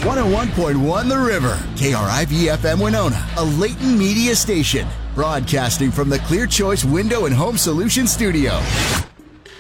101.1 The River, KRIV FM Winona, a Leighton Media station, broadcasting from the Clear Choice Window and Home Solutions Studio.